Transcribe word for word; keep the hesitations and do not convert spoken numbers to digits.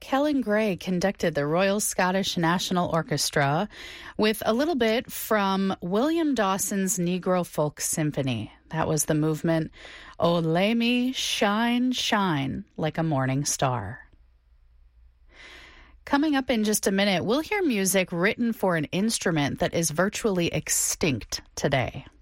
Helen Gray conducted the Royal Scottish National Orchestra with a little bit from William Dawson's Negro Folk Symphony. That was the movement, "Oh, Lay Me Shine, Shine Like a Morning Star." Coming up in just a minute, we'll hear music written for an instrument that is virtually extinct today.